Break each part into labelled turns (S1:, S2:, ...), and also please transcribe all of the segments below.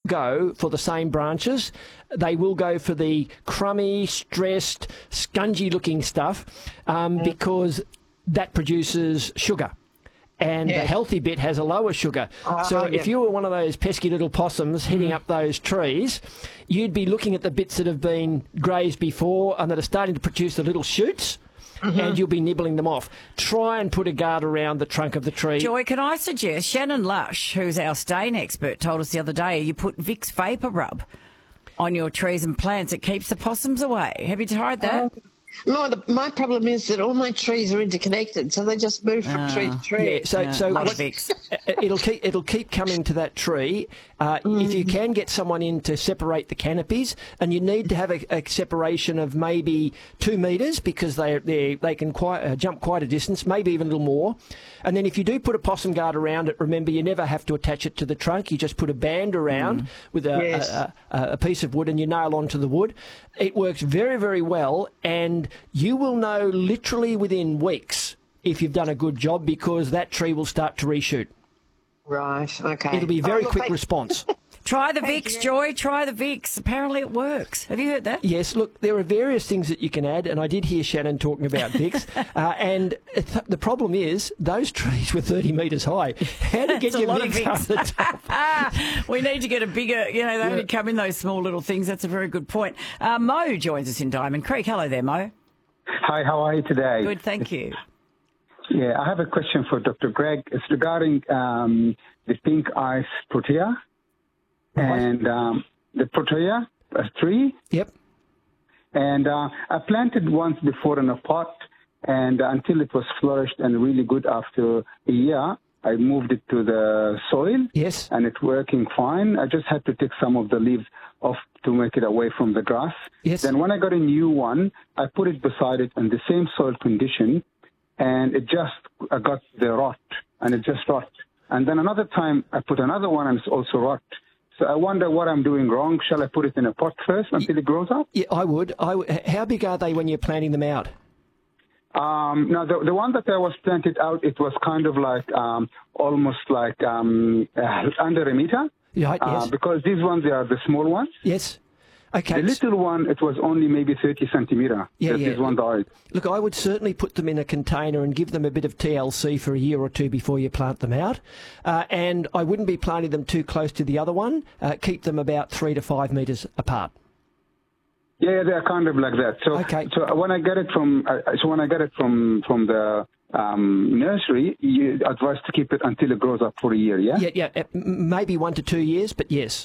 S1: go for the same branches. They will go for the crummy, stressed, scungy-looking stuff because that produces sugar. And the healthy bit has a lower sugar. So if you were one of those pesky little possums hitting up those trees, you'd be looking at the bits that have been grazed before and that are starting to produce the little shoots, and you'll be nibbling them off. Try and put a guard around the trunk of the tree.
S2: Joy, can I suggest, Shannon Lush, who's our stain expert, told us the other day, you put Vicks Vapor Rub on your trees and plants. It keeps the possums away. Have you tried that?
S3: No, my problem is that all my trees are interconnected, so they just move from tree to tree.
S1: Yeah, so it'll keep coming to that tree. If you can get someone in to separate the canopies, and you need to have a separation of maybe 2 metres because they can jump quite a distance, maybe even a little more. And then if you do put a possum guard around it, remember you never have to attach it to the trunk. You just put a band around with a piece of wood and you nail onto the wood. It works very, very well, and you will know literally within weeks if you've done a good job because that tree will start to reshoot.
S3: Right, okay.
S1: It'll be a very quick response.
S2: Try the Vicks, Joy. Try the Vicks. Apparently it works. Have you heard that?
S1: Yes, look, there are various things that you can add, and I did hear Shannon talking about Vicks. And the problem is those trees were 30 metres high. How to get your Vicks up the top?
S2: We need to get a bigger, they only come in those small little things. That's a very good point. Mo joins us in Diamond Creek. Hello there, Mo.
S4: Hi, how are you today?
S2: Good, thank you.
S4: Yeah, I have a question for Dr. Greg. It's regarding the pink ice protea. And the protea tree.
S1: Yep.
S4: And I planted once before in a pot, and until it was flourished and really good after a year, I moved it to the soil.
S1: Yes.
S4: And it's working fine. I just had to take some of the leaves off to make it away from the grass.
S1: Yes.
S4: Then when I got a new one, I put it beside it in the same soil condition, and I got the rot, and it just rot. And then another time I put another one, and it's also rot. So I wonder what I'm doing wrong. Shall I put it in a pot first until it grows up?
S1: Yeah, I would. How big are they when you're planting them out?
S4: Now, the one that I was planted out, it was kind of like almost like under a meter.
S1: Yeah, yes.
S4: Because these ones, they are the small ones.
S1: Yes. Okay.
S4: The little one, it was only maybe 30 centimetre. This one died.
S1: Look, I would certainly put them in a container and give them a bit of TLC for a year or two before you plant them out. And I wouldn't be planting them too close to the other one. Keep them about 3 to 5 metres apart.
S4: Yeah, they're kind of like that. So when I get it from the nursery, you advise to keep it until it grows up for a year. Yeah.
S1: Maybe 1 to 2 years, but yes.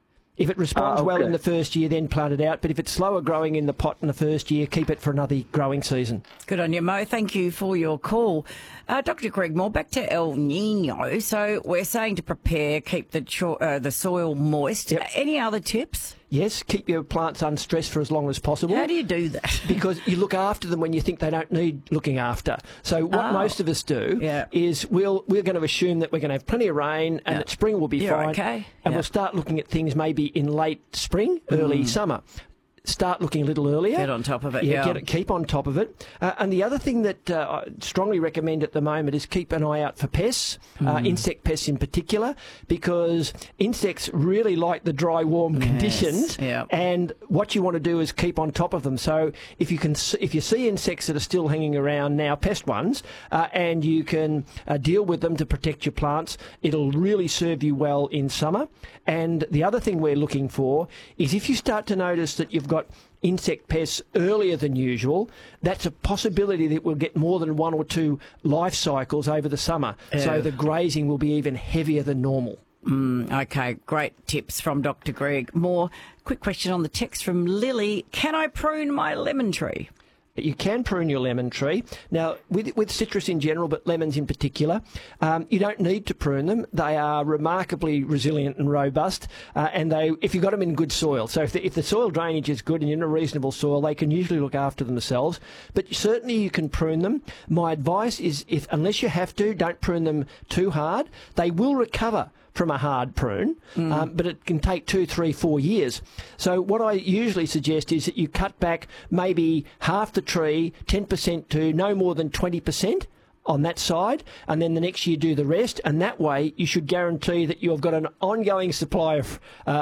S1: If it responds well in the first year, then plant it out. But if it's slower growing in the pot in the first year, keep it for another growing season.
S2: Good on you, Mo. Thank you for your call. Dr. Greg Moore, back to El Nino. So we're saying to prepare, keep the soil moist.
S1: Yep.
S2: Any other tips?
S1: Yes, keep your plants unstressed for as long as possible.
S2: How do you do that?
S1: Because you look after them when you think they don't need looking after. So what most of us do is we're going to assume that we're going to have plenty of rain and that spring will be fine.
S2: Okay.
S1: And we'll start looking at things maybe in late spring, early summer. Start looking a little earlier.
S2: Get on top of it,
S1: keep on top of it. And the other thing that I strongly recommend at the moment is keep an eye out for pests, insect pests in particular, because insects really like the dry, warm conditions.
S2: Yep.
S1: And what you want to do is keep on top of them. So if you see insects that are still hanging around now, pest ones, and you can deal with them to protect your plants, it'll really serve you well in summer. And the other thing we're looking for is if you start to notice that you've got insect pests earlier than usual, that's a possibility that we'll get more than 1 or 2 life cycles over the summer. So the grazing will be even heavier than normal.
S2: Okay, great tips from Dr. Greg Moore. Quick question on the text from Lily. Can I prune my lemon tree?
S1: You can prune your lemon tree. Now, with citrus in general, but lemons in particular, you don't need to prune them. They are remarkably resilient and robust, and if you've got them in good soil. So if the soil drainage is good and you're in a reasonable soil, they can usually look after themselves. But certainly you can prune them. My advice is, unless you have to, don't prune them too hard. They will recover from a hard prune, but it can take 2, 3, 4 years. So what I usually suggest is that you cut back maybe half the tree, 10% to no more than 20% on that side, and then the next year do the rest, and that way you should guarantee that you've got an ongoing supply of